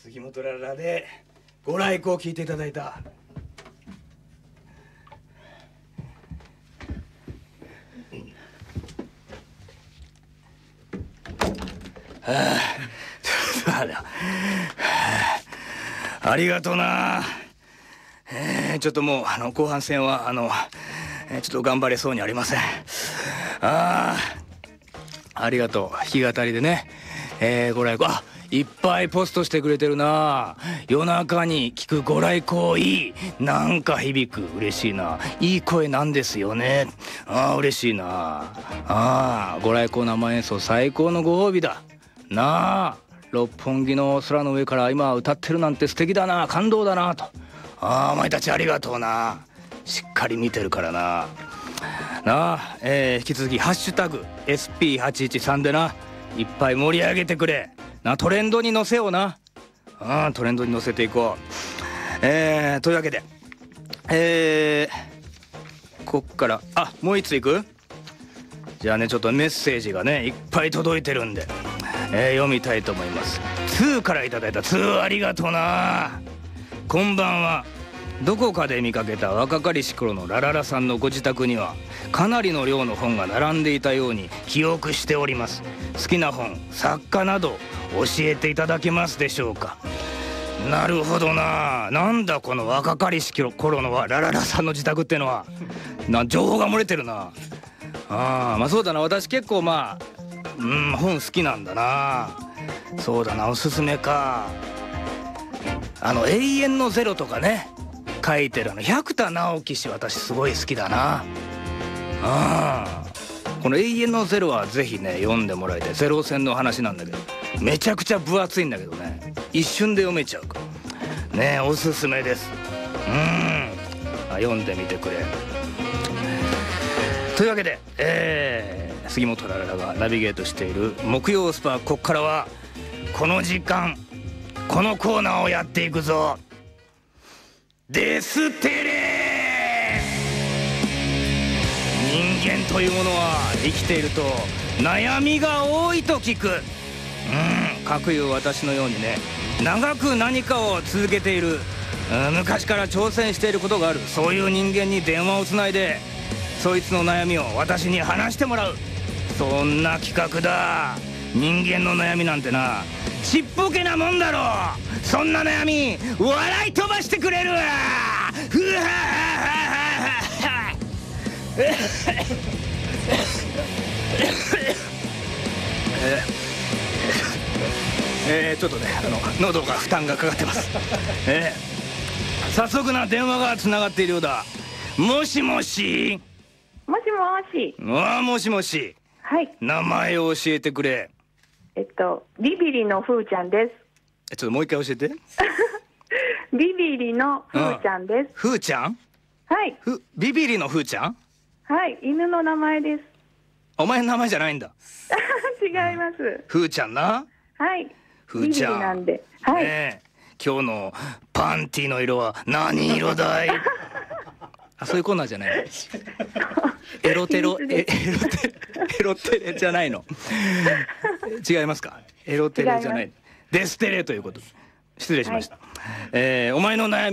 杉本ららでご来光を聞いていただいた。ありがとな。ちょっともう後半戦はちょっと頑張れそうにありません。ありがとう。弾き語りでね、ご来光、いっぱいポストしてくれてるな。夜中に聞くご来光いい。なんか響く。嬉しいな。いい声なんですよね。嬉しいな。ご来光生演奏最高のご褒美だなあ。六本木の空の上から今歌ってるなんて素敵だな。感動だなと。お前たちありがとうな。しっかり見てるからな。引き続きハッシュタグ SP813 でないっぱい盛り上げてくれな。トレンドに載せような。トレンドに載せていこう。というわけでこっからもう一ついく。じゃあね、ちょっとメッセージがねいっぱい届いてるんで、読みたいと思います。2からいただいた2、ありがとうな。こんばんは。どこかで見かけた若かりし頃のラララさんのご自宅にはかなりの量の本が並んでいたように記憶しております。好きな本、作家など教えていただけますでしょうか。なるほどな。なんだこの若かりし頃のラララさんの自宅ってのは。情報が漏れてるな。そうだな。私結構本好きなんだな。そうだな。おすすめか。永遠のゼロとかね書いてる百田直樹氏、私すごい好きだな。この永遠のゼロはぜひね読んでもらいたい。ゼロ戦の話なんだけどめちゃくちゃ分厚いんだけどね、一瞬で読めちゃうからね。おすすめです。読んでみてくれ。というわけで、杉本ららがナビゲートしている木曜スパ、こっからはこの時間このコーナーをやっていくぞ。デステレ。人間というものは生きていると悩みが多いと聞く。かくいう私のようにね、長く何かを続けている、昔から挑戦していることがある、そういう人間に電話をつないでそいつの悩みを私に話してもらう、そんな企画だ。人間の悩みなんてなちっぽけなもんだろ。そんな悩み笑い飛ばしてくれるわ。ふわちょっとね喉が負担がかかってます。早速な電話がつながっているようだ。もしもし。 もしもし。 もしもし。 はい。 名前を教えてくれ。 ビビリのふーちゃんです。 ちょっともう一回教えて。 ビビリのふーちゃんです。 ふーちゃん。 はい。 ビビリのふーちゃん。 はい、犬の名前です。 お前の名前じゃないんだ。 違います。 ふーちゃんな。 はい。 ふーちゃん。 ビビリなんで。はい。 今日のパンティの色は何色だい。そういうコーナーじゃない。エロテレじゃないの。違いますか。エロテレじゃない。デステレということ。失礼しました。お前の悩み